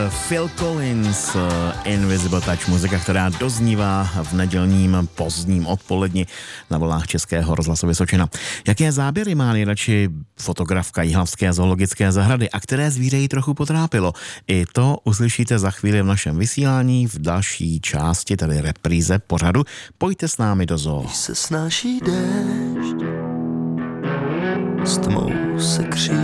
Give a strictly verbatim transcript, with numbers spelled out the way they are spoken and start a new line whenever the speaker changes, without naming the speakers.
Phil Collins, Invisible Touch, muzika, která doznívá v nedělním pozdním odpoledni na vlnách Českého rozhlasu Vysočina. Jaké záběry má nejradši fotografka Jihlavské zoologické zahrady a které zvíře jí trochu potrápilo? I to uslyšíte za chvíli v našem vysílání v další části, tedy repríze pořadu. Pojďte s námi do zoo.
Když se snáší déšť, s tmou se kří